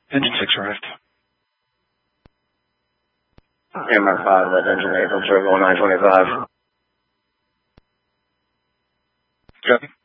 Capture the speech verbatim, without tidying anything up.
Engine six arrived. Air Mark five, that's engine eight, Observer nine twenty-five. Copy.